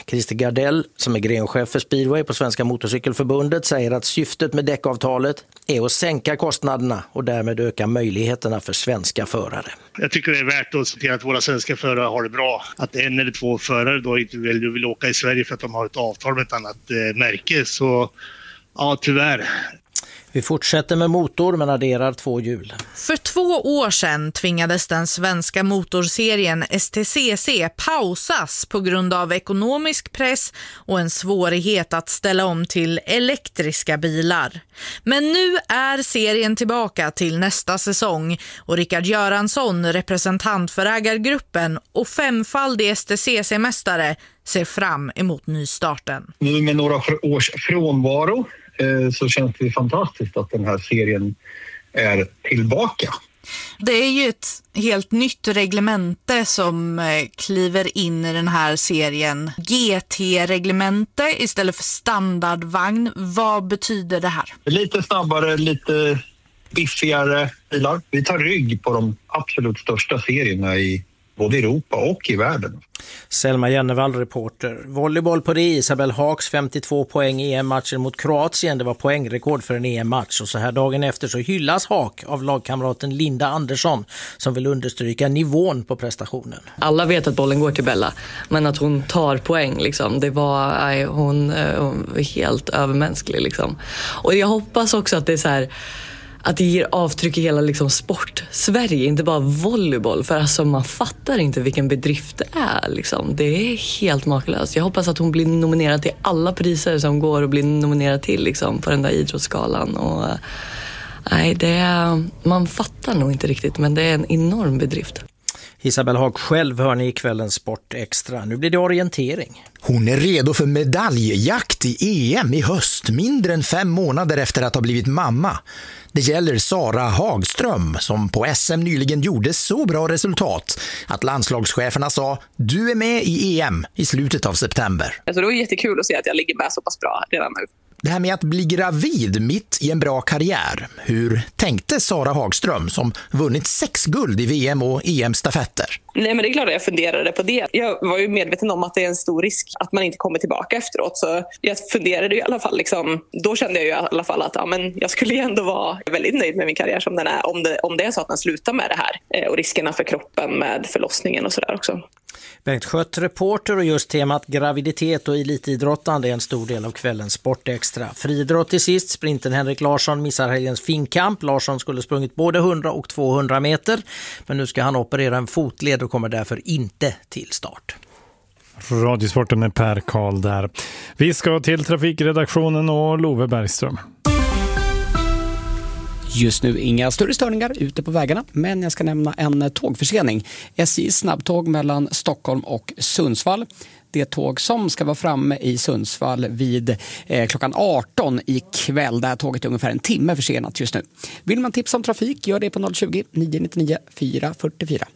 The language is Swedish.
Christer Gardell, som är grenchef för Speedway på Svenska Motorcykelförbundet, säger att syftet med däckavtalet är att sänka kostnaderna och därmed öka möjligheterna för svenska förare. Jag tycker det är värt att se till att våra svenska förare har det bra. Att en eller två förare då inte vill åka i Sverige för att de har ett avtal med ett annat märke. Så ja, tyvärr. Vi fortsätter med motor men adderar 2 hjul. För 2 år sedan tvingades den svenska motorserien STCC pausas på grund av ekonomisk press och en svårighet att ställa om till elektriska bilar. Men nu är serien tillbaka till nästa säsong och Rickard Göransson, representant för ägargruppen och 5-faldig STCC-mästare, ser fram emot nystarten. Nu med några års frånvaro så känns det fantastiskt att den här serien är tillbaka. Det är ju ett helt nytt reglemente som kliver in i den här serien. GT-reglemente istället för standardvagn. Vad betyder det här? Lite snabbare, lite biffigare bilar. Vi tar rygg på de absolut största serierna i både Europa och i världen. Selma Jennevall, reporter. Volleyboll på det. Isabel Haaks 52 poäng i EM-matchen mot Kroatien. Det var poängrekord för en EM-match. Och så här dagen efter så hyllas Haak av lagkamraten Linda Andersson som vill understryka nivån på prestationen. Alla vet att bollen går till Bella, men att hon tar poäng liksom, det var hon helt övermänsklig liksom. Och jag hoppas också att det är så här, att det ger avtryck i hela liksom sport-Sverige, inte bara volleyboll. För alltså man fattar inte vilken bedrift det är. Liksom. Det är helt makalöst. Jag hoppas att hon blir nominerad till alla priser som går och blir nominerad till liksom, på den där idrottsskalan. Och, man fattar nog inte riktigt, men det är en enorm bedrift. Isabel Haag själv hör ni i kvällens Sport Extra. Nu blir det orientering. Hon är redo för medaljjakt i EM i höst, mindre än 5 månader efter att ha blivit mamma. Det gäller Sara Hagström som på SM nyligen gjorde så bra resultat att landslagscheferna sa du är med i EM i slutet av september. Alltså det var jättekul att se att jag ligger med så pass bra redan nu. Det här med att bli gravid mitt i en bra karriär. Hur tänkte Sara Hagström som vunnit 6 guld i VM och EM-stafetter? Nej, men det är klart att jag funderade på det. Jag var ju medveten om att det är en stor risk att man inte kommer tillbaka efteråt. Så jag funderade i alla fall liksom, då kände jag ju i alla fall att jag skulle ju ändå vara väldigt nöjd med min karriär som den är. Om det är så att man slutar med det här och riskerna för kroppen med förlossningen och sådär också. Bengt Schött, reporter, och just temat graviditet och elitidrottande är en stor del av kvällens Sport Extra. Friidrott till sist. Sprinten Henrik Larsson missar helgens finkamp. Larsson skulle sprungit både 100 och 200 meter. Men nu ska han operera en fotled och kommer därför inte till start. Radiosporten är Per Karl där. Vi ska till trafikredaktionen och Love Bergström. Just nu inga större störningar ute på vägarna, men jag ska nämna en tågförsening. SJ snabbtåg mellan Stockholm och Sundsvall. Det tåg som ska vara framme i Sundsvall vid klockan 18 ikväll. Det här tåget är ungefär en timme försenat just nu. Vill man tipsa om trafik, gör det på 020 999 444.